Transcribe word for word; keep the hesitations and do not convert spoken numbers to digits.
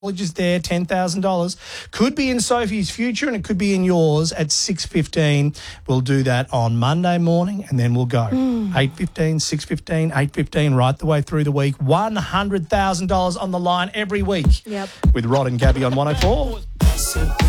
Just there, ten thousand dollars. Could be in Sophie's future and it could be in yours at six fifteen. We'll do that on Monday morning and then we'll go. Mm. eight fifteen, six fifteen, eight fifteen, right the way through the week. one hundred thousand dollars on the line every week. Yep. With Rod and Gabby on one oh four.